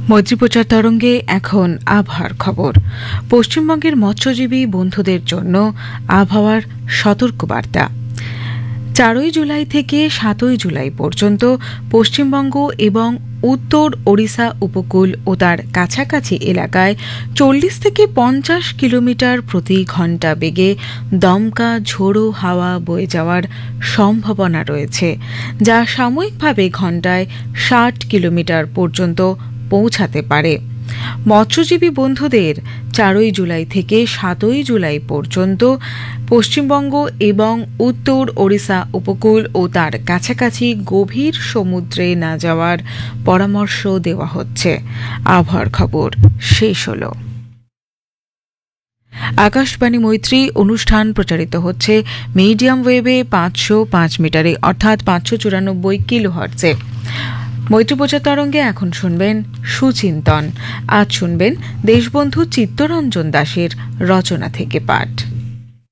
মৈত্রী প্রচার তরঙ্গে এখন আবহাওয়ার খবর। পশ্চিমবঙ্গের মৎস্যজীবী বন্ধুদের জন্য আবহাওয়ার সতর্কবার্তা। 4 জুলাই থেকে 7 জুলাই পর্যন্ত পশ্চিমবঙ্গ এবং উত্তর ওড়িশা উপকূল ও তার কাছাকাছি এলাকায় 40 থেকে 50 কিলোমিটার প্রতি ঘণ্টা বেগে দমকা ঝোড়ো হাওয়া বয়ে যাওয়ার সম্ভাবনা রয়েছে, যা সাময়িকভাবে ঘণ্টায় 60 কিলোমিটার পর্যন্ত পৌঁছাতে পারে। মৎস্যজীবী বন্ধুদের 4 জুলাই থেকে 7 জুলাই পর্যন্ত পশ্চিমবঙ্গ এবং উত্তর ওড়িশা উপকূল ও তার কাছাকাছি গভীর সমুদ্রে না যাওয়ার পরামর্শ দেওয়া হচ্ছে। আবহাওয়ার খবর শেষ হলো। আকাশবাণী মৈত্রী অনুষ্ঠান প্রচারিত হচ্ছে মিডিয়াম ওয়েভে 505 মিটারে অর্থাৎ 594 কিলোহার্টজে। মৈত্রী প্রচার তরঙ্গে এখন শুনবেন সুচিন্তন। আজ শুনবেন দেশবন্ধু চিত্তরঞ্জন দাশের রচনা থেকে পাঠ।